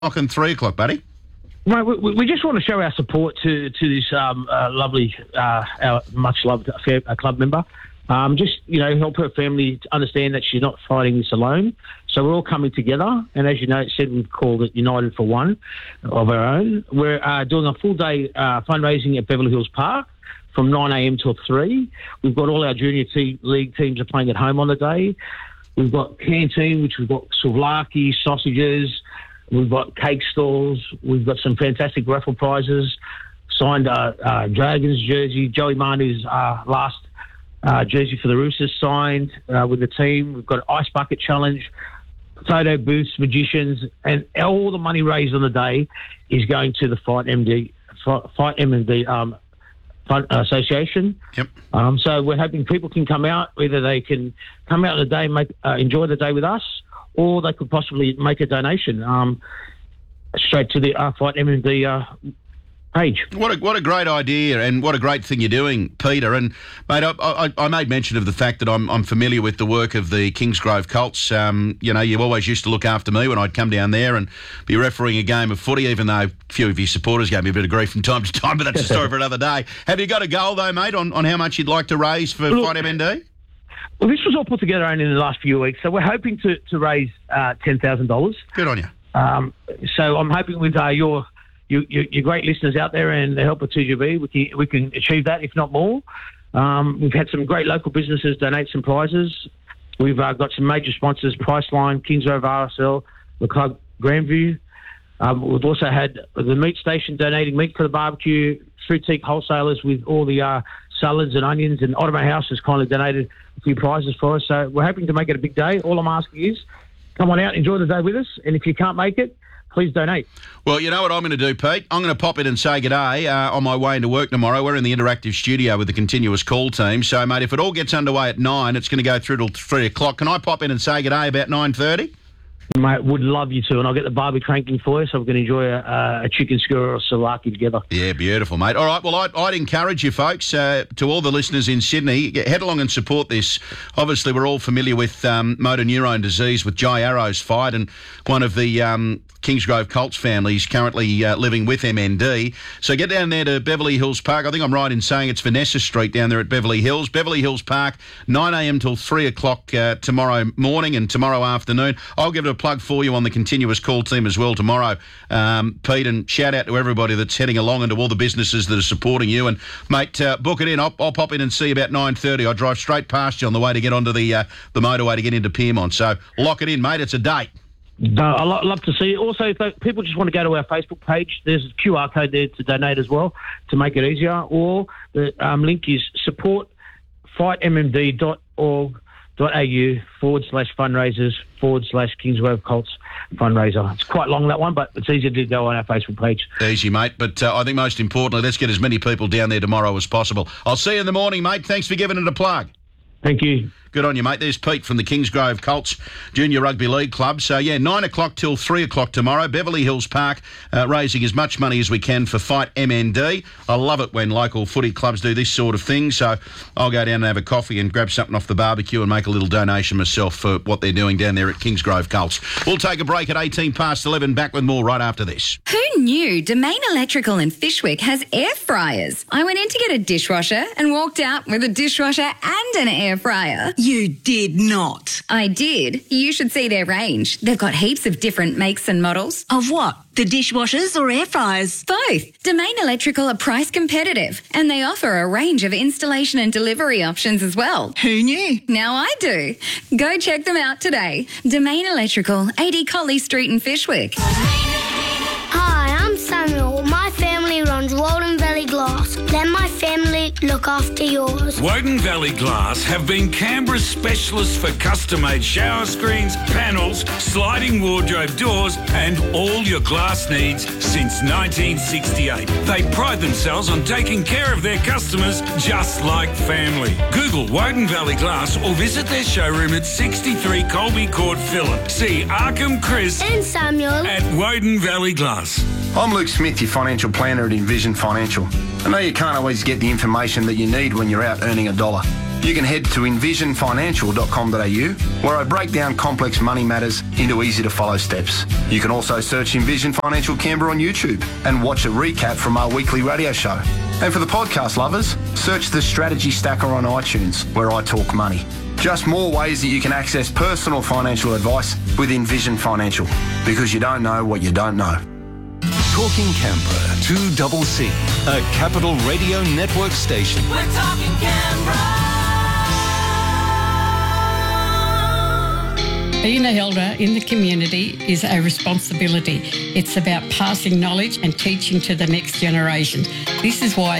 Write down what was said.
o'clock and 3 o'clock, buddy? Right, we just want to show our support to this lovely, our much-loved club member. Just, help her family to understand that she's not fighting this alone. So we're all coming together. And as you know, it said we've called it United for One of our own. We're doing a full-day fundraising at Beverly Hills Park from 9 a.m. till 3. We've got all our junior league teams are playing at home on the day. We've got canteen, which we've got souvlaki, sausages. We've got cake stalls. We've got some fantastic raffle prizes. Signed Dragons jersey. Joey Manu's last jersey for the Roosters signed with the team. We've got Ice Bucket Challenge, photo booths, magicians, and all the money raised on the day is going to the Fight MD Fund Association. Yep. So we're hoping people can come out. Either they can come out on the day and enjoy the day with us, or they could possibly make a donation straight to the Fight MD page. What a great idea, and what a great thing you're doing, Peter. And mate, I made mention of the fact that I'm familiar with the work of the Kingsgrove Colts. You always used to look after me when I'd come down there and be refereeing a game of footy, even though a few of your supporters gave me a bit of grief from time to time, but that's a story for another day. Have you got a goal though, mate, on how much you'd like to raise for Fight MND? Well, this was all put together only in the last few weeks, so we're hoping to raise $10,000. Good on you. So I'm hoping with your great listeners out there and the help of 2GB, we can achieve that, if not more. We've had some great local businesses donate some prizes. We've got some major sponsors, Priceline, Kingsgrove RSL, the Club Grandview. We've also had the meat station donating meat for the barbecue, Fruitique wholesalers with all the salads and onions, and Ottoman House has kindly donated a few prizes for us. So we're hoping to make it a big day. All I'm asking is come on out, enjoy the day with us, and if you can't make it, please donate. Well, you know what I'm going to do, Pete? I'm going to pop in and say g'day on my way into work tomorrow. We're in the interactive studio with the continuous call team. So, mate, if it all gets underway at 9, it's going to go through till 3 o'clock. Can I pop in and say g'day about 9:30? Mate, would love you to, and I'll get the barbie cranking for you, so we're going to enjoy a chicken skewer or souvlaki together. Yeah, beautiful, mate. All right, well, I'd encourage you folks, to all the listeners in Sydney, head along and support this. Obviously, we're all familiar with motor neurone disease with Jai Arrow's fight, and one of the Kingsgrove Colts families currently living with MND. So get down there to Beverly Hills Park. I think I'm right in saying it's Vanessa Street down there at Beverly Hills. Beverly Hills Park, 9 a.m. till 3 o'clock tomorrow morning and tomorrow afternoon. I'll give it a plug for you on the continuous call team as well tomorrow, Pete, and shout out to everybody that's heading along and to all the businesses that are supporting you. And, mate, book it in. I'll pop in and see you about 9:30. I drive straight past you on the way to get onto the motorway to get into Pyrmont. So lock it in, mate. It's a date. I'd love to see it. Also, if people just want to go to our Facebook page, there's a QR code there to donate as well to make it easier. Or the link is supportfightmnd.org.au/fundraisers/Kingsgrove Colts fundraiser. It's quite long, that one, but it's easier to go on our Facebook page. Easy, mate. But I think most importantly, let's get as many people down there tomorrow as possible. I'll see you in the morning, mate. Thanks for giving it a plug. Thank you. Good on you, mate. There's Pete from the Kingsgrove Colts Junior Rugby League Club. So, 9 o'clock till 3 o'clock tomorrow, Beverly Hills Park, raising as much money as we can for Fight MND. I love it when local footy clubs do this sort of thing. So I'll go down and have a coffee and grab something off the barbecue and make a little donation myself for what they're doing down there at Kingsgrove Colts. We'll take a break at 11:18. Back with more right after this. Who knew Domain Electrical in Fishwick has air fryers? I went in to get a dishwasher and walked out with a dishwasher and an air fryer. You did not. I did. You should see their range. They've got heaps of different makes and models. Of what? The dishwashers or air fryers? Both. Domain Electrical are price competitive, and they offer a range of installation and delivery options as well. Who knew? Now I do. Go check them out today. Domain Electrical, 80 Colley Street in Fishwick. Hi, I'm Samuel. My family runs Walden Valley Glass. Let my family look after yours. Woden Valley Glass have been Canberra's specialists for custom-made shower screens, panels, sliding wardrobe doors and all your glass needs since 1968. They pride themselves on taking care of their customers just like family. Google Woden Valley Glass or visit their showroom at 63 Colby Court, Phillip. See Arkham, Chris and Samuel at Woden Valley Glass. I'm Luke Smith, your financial planner at Envision Financial. I know you can't always get the information that you need when you're out earning a dollar. you can head to envisionfinancial.com.au, where I break down complex money matters into easy-to-follow steps. You can also search Envision Financial Canberra on YouTube and watch a recap from our weekly radio show. And for the podcast lovers, search the Strategy Stacker on iTunes, where I talk money. Just more ways that you can access personal financial advice with Envision Financial, because you don't know what you don't know. Talking Canberra, 2CC, a Capital Radio Network station. We're talking Canberra. Being an elder in the community is a responsibility. It's about passing knowledge and teaching to the next generation. This is why